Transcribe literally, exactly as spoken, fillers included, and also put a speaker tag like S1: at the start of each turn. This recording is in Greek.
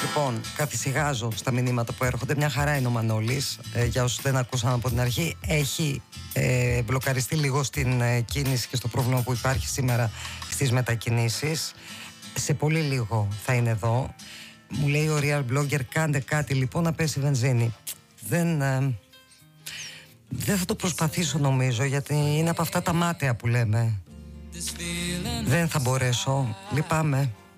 S1: Λοιπόν, καθησυχάζω στα μηνύματα που έρχονται. Μια χαρά είναι ο Μανώλης. Ε, για όσους δεν ακούσαν από την αρχή, έχει ε, μπλοκαριστεί λίγο στην ε, κίνηση και στο πρόβλημα που υπάρχει σήμερα στις μετακινήσεις. Σε πολύ λίγο θα είναι εδώ. Μου λέει ο Real Blogger, κάντε κάτι λοιπόν να πέσει η βενζίνη. Δεν, ε, δεν θα το προσπαθήσω νομίζω, γιατί είναι από αυτά τα μάταια που λέμε. Δεν θα μπορέσω, λυπάμαι.